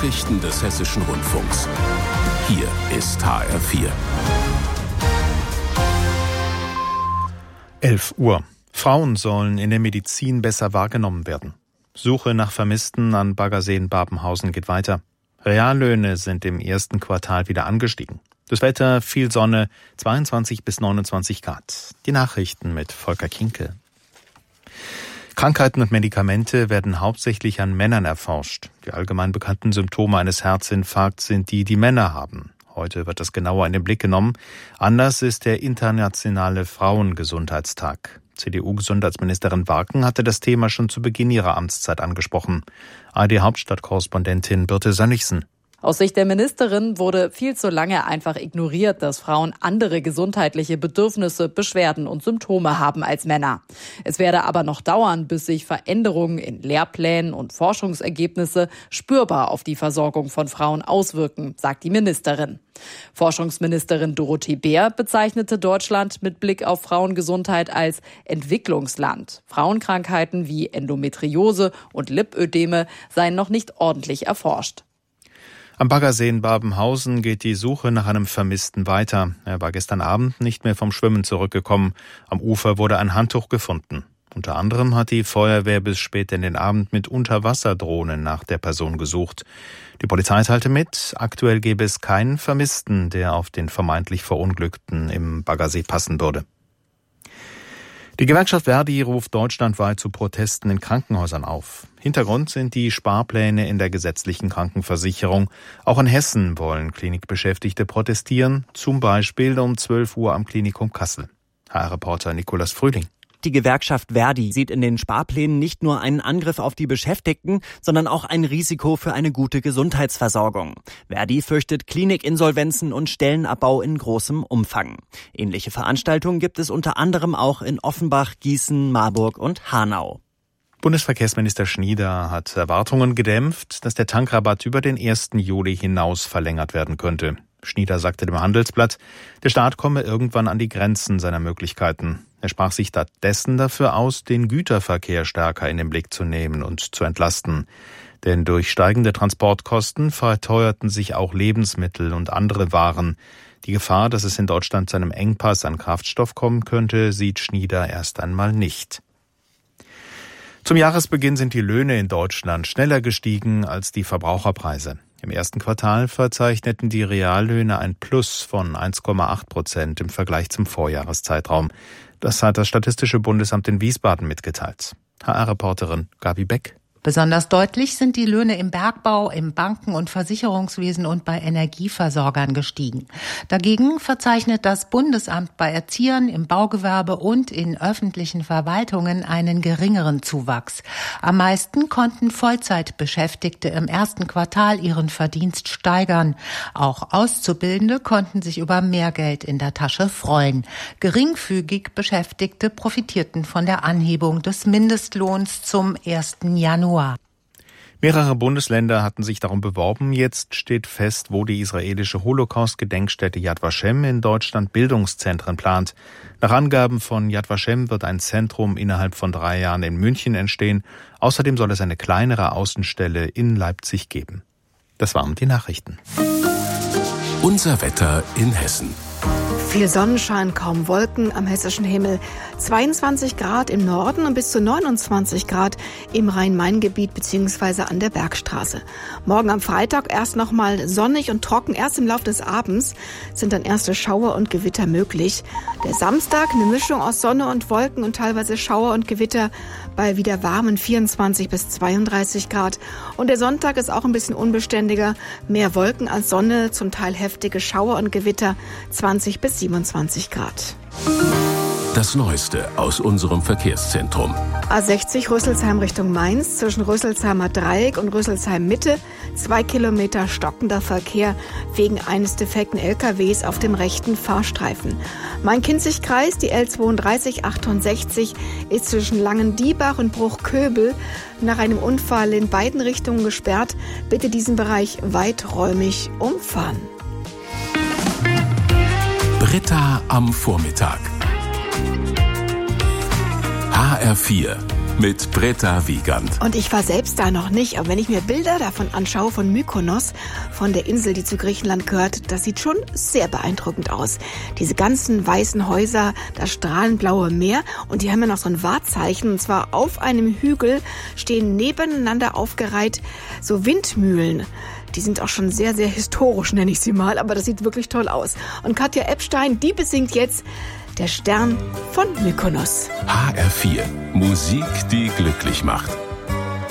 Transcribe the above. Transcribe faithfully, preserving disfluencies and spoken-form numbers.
Nachrichten des Hessischen Rundfunks. Hier ist H R vier. elf Uhr. Frauen sollen in der Medizin besser wahrgenommen werden. Suche nach Vermissten an Baggersee-Babenhausen geht weiter. Reallöhne sind im ersten Quartal wieder angestiegen. Das Wetter, viel Sonne, zweiundzwanzig bis neunundzwanzig Grad. Die Nachrichten mit Volker Kinkel. Krankheiten und Medikamente werden hauptsächlich an Männern erforscht. Die allgemein bekannten Symptome eines Herzinfarkts sind die, die Männer haben. Heute wird das genauer in den Blick genommen. Anders ist der internationale Frauengesundheitstag. C D U-Gesundheitsministerin Warken hatte das Thema schon zu Beginn ihrer Amtszeit angesprochen. A R D-Hauptstadtkorrespondentin Birte Sönnigsen. Aus Sicht der Ministerin wurde viel zu lange einfach ignoriert, dass Frauen andere gesundheitliche Bedürfnisse, Beschwerden und Symptome haben als Männer. Es werde aber noch dauern, bis sich Veränderungen in Lehrplänen und Forschungsergebnisse spürbar auf die Versorgung von Frauen auswirken, sagt die Ministerin. Forschungsministerin Dorothee Bär bezeichnete Deutschland mit Blick auf Frauengesundheit als Entwicklungsland. Frauenkrankheiten wie Endometriose und Lipödeme seien noch nicht ordentlich erforscht. Am Baggersee in Babenhausen geht die Suche nach einem Vermissten weiter. Er war gestern Abend nicht mehr vom Schwimmen zurückgekommen. Am Ufer wurde ein Handtuch gefunden. Unter anderem hat die Feuerwehr bis spät in den Abend mit Unterwasserdrohnen nach der Person gesucht. Die Polizei teilte mit, aktuell gäbe es keinen Vermissten, der auf den vermeintlich Verunglückten im Baggersee passen würde. Die Gewerkschaft Verdi ruft deutschlandweit zu Protesten in Krankenhäusern auf. Hintergrund sind die Sparpläne in der gesetzlichen Krankenversicherung. Auch in Hessen wollen Klinikbeschäftigte protestieren, zum Beispiel um zwölf Uhr am Klinikum Kassel. H R-Reporter Nikolas Frühling. Die Gewerkschaft Verdi sieht in den Sparplänen nicht nur einen Angriff auf die Beschäftigten, sondern auch ein Risiko für eine gute Gesundheitsversorgung. Verdi fürchtet Klinikinsolvenzen und Stellenabbau in großem Umfang. Ähnliche Veranstaltungen gibt es unter anderem auch in Offenbach, Gießen, Marburg und Hanau. Bundesverkehrsminister Schnieder hat Erwartungen gedämpft, dass der Tankrabatt über den ersten Juli hinaus verlängert werden könnte. Schnieder sagte dem Handelsblatt, der Staat komme irgendwann an die Grenzen seiner Möglichkeiten. Er sprach sich stattdessen dafür aus, den Güterverkehr stärker in den Blick zu nehmen und zu entlasten. Denn durch steigende Transportkosten verteuerten sich auch Lebensmittel und andere Waren. Die Gefahr, dass es in Deutschland zu einem Engpass an Kraftstoff kommen könnte, sieht Schnieder erst einmal nicht. Zum Jahresbeginn sind die Löhne in Deutschland schneller gestiegen als die Verbraucherpreise. Im ersten Quartal verzeichneten die Reallöhne ein Plus von eins Komma acht Prozent im Vergleich zum Vorjahreszeitraum. Das hat das Statistische Bundesamt in Wiesbaden mitgeteilt. H R-Reporterin Gabi Beck. Besonders deutlich sind die Löhne im Bergbau, im Banken- und Versicherungswesen und bei Energieversorgern gestiegen. Dagegen verzeichnet das Bundesamt bei Erziehern, im Baugewerbe und in öffentlichen Verwaltungen einen geringeren Zuwachs. Am meisten konnten Vollzeitbeschäftigte im ersten Quartal ihren Verdienst steigern. Auch Auszubildende konnten sich über mehr Geld in der Tasche freuen. Geringfügig Beschäftigte profitierten von der Anhebung des Mindestlohns zum ersten Januar. Mehrere Bundesländer hatten sich darum beworben. Jetzt steht fest, wo die israelische Holocaust-Gedenkstätte Yad Vashem in Deutschland Bildungszentren plant. Nach Angaben von Yad Vashem wird ein Zentrum innerhalb von drei Jahren in München entstehen. Außerdem soll es eine kleinere Außenstelle in Leipzig geben. Das waren die Nachrichten. Unser Wetter in Hessen. Viel Sonnenschein, kaum Wolken am hessischen Himmel. zweiundzwanzig Grad im Norden und bis zu neunundzwanzig Grad im Rhein-Main-Gebiet bzw. an der Bergstraße. Morgen am Freitag erst nochmal sonnig und trocken. Erst im Laufe des Abends sind dann erste Schauer und Gewitter möglich. Der Samstag eine Mischung aus Sonne und Wolken und teilweise Schauer und Gewitter bei wieder warmen vierundzwanzig bis zweiunddreißig Grad. Und der Sonntag ist auch ein bisschen unbeständiger. Mehr Wolken als Sonne, zum Teil heftige Schauer und Gewitter, zwanzig bis siebenundzwanzig Grad. Das Neueste aus unserem Verkehrszentrum. A sechzig Rüsselsheim Richtung Mainz, zwischen Rüsselsheimer Dreieck und Rüsselsheim Mitte. Zwei Kilometer stockender Verkehr wegen eines defekten L K Ws auf dem rechten Fahrstreifen. Main-Kinzig-Kreis, die L zweiunddreißig achtundsechzig, ist zwischen Langendiebach und Bruchköbel nach einem Unfall in beiden Richtungen gesperrt. Bitte diesen Bereich weiträumig umfahren. Britta am Vormittag. H R vier, mit Britta Wiegand. Und ich war selbst da noch nicht, aber wenn ich mir Bilder davon anschaue, von Mykonos, von der Insel, die zu Griechenland gehört, das sieht schon sehr beeindruckend aus. Diese ganzen weißen Häuser, das strahlend blaue Meer und die haben ja noch so ein Wahrzeichen, und zwar auf einem Hügel stehen nebeneinander aufgereiht so Windmühlen. Die sind auch schon sehr, sehr historisch, nenne ich sie mal, aber das sieht wirklich toll aus. Und Katja Epstein, die besingt jetzt Der Stern von Mykonos. H R vier. Musik, die glücklich macht.